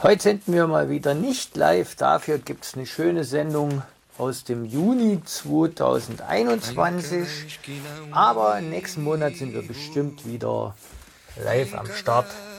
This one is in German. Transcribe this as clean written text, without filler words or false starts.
Heute senden wir mal wieder nicht live, dafür gibt es eine schöne Sendung aus dem Juni 2021. Aber nächsten Monat sind wir bestimmt wieder live am Start.